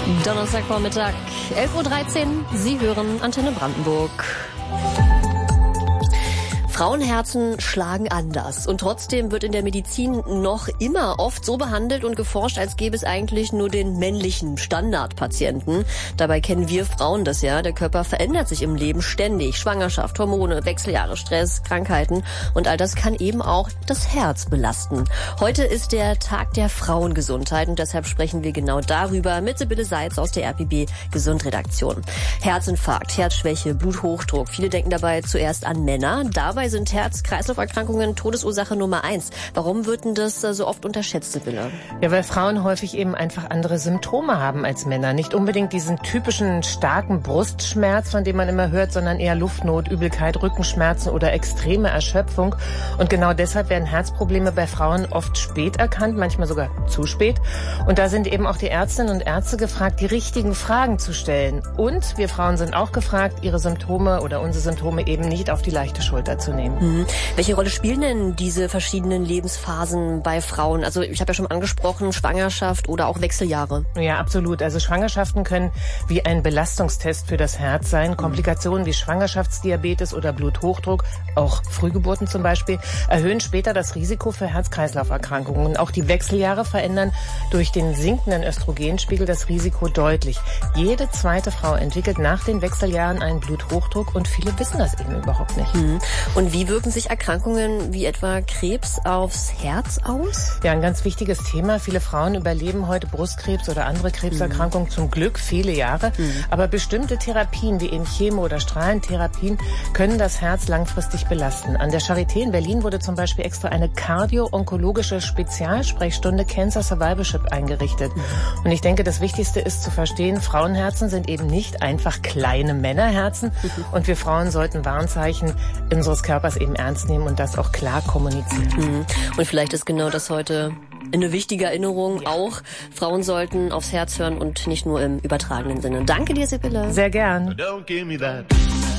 Donnerstagvormittag, 11.13 Uhr. Sie hören Antenne Brandenburg. Frauenherzen schlagen anders und trotzdem wird in der Medizin noch immer oft so behandelt und geforscht, als gäbe es eigentlich nur den männlichen Standardpatienten. Dabei kennen wir Frauen das ja. Der Körper verändert sich im Leben ständig. Schwangerschaft, Hormone, Wechseljahre, Stress, Krankheiten und all das kann eben auch das Herz belasten. Heute ist der Tag der Frauengesundheit und deshalb sprechen wir genau darüber mit Sibylle Seitz aus der RBB Gesundredaktion. Herzinfarkt, Herzschwäche, Bluthochdruck. Viele denken dabei zuerst an Männer. Dabei sind Herz-Kreislauf-Erkrankungen Todesursache Nummer 1. Warum wird denn das so oft unterschätzt, Sibylle? Ja, weil Frauen häufig eben einfach andere Symptome haben als Männer. Nicht unbedingt diesen typischen starken Brustschmerz, von dem man immer hört, sondern eher Luftnot, Übelkeit, Rückenschmerzen oder extreme Erschöpfung. Und genau deshalb werden Herzprobleme bei Frauen oft spät erkannt, manchmal sogar zu spät. Und da sind eben auch die Ärztinnen und Ärzte gefragt, die richtigen Fragen zu stellen. Und wir Frauen sind auch gefragt, ihre Symptome oder unsere Symptome eben nicht auf die leichte Schulter zu nehmen. Welche Rolle spielen denn diese verschiedenen Lebensphasen bei Frauen? Also ich habe ja schon angesprochen, Schwangerschaft oder auch Wechseljahre. Ja, absolut. Also Schwangerschaften können wie ein Belastungstest für das Herz sein. Komplikationen wie Schwangerschaftsdiabetes oder Bluthochdruck, auch Frühgeburten zum Beispiel, erhöhen später das Risiko für Herz-Kreislauf-Erkrankungen. Und auch die Wechseljahre verändern durch den sinkenden Östrogenspiegel das Risiko deutlich. Jede zweite Frau entwickelt nach den Wechseljahren einen Bluthochdruck und viele wissen das eben überhaupt nicht. Und wie wirken sich Erkrankungen wie etwa Krebs aufs Herz aus? Ja, ein ganz wichtiges Thema. Viele Frauen überleben heute Brustkrebs oder andere Krebserkrankungen zum Glück viele Jahre. Aber bestimmte Therapien wie eben Chemo- oder Strahlentherapien können das Herz langfristig belasten. An der Charité in Berlin wurde zum Beispiel extra eine kardio-onkologische Spezialsprechstunde Cancer Survivorship eingerichtet. Und ich denke, das Wichtigste ist zu verstehen, Frauenherzen sind eben nicht einfach kleine Männerherzen. Und wir Frauen sollten Warnzeichen unseres Körpers eben ernst nehmen und das auch klar kommunizieren. Und vielleicht ist genau das heute eine wichtige Erinnerung auch. Frauen sollten aufs Herz hören und nicht nur im übertragenen Sinne. Danke dir, Sibylle. Sehr gern. Don't give me that.